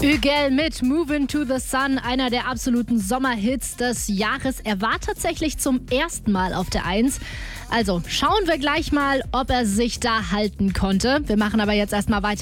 Hügel mit Movin' to the Sun, einer der absoluten Sommerhits des Jahres. Er war tatsächlich zum ersten Mal auf der 1. Also schauen wir gleich mal, ob er sich da halten konnte. Wir machen aber jetzt erstmal weiter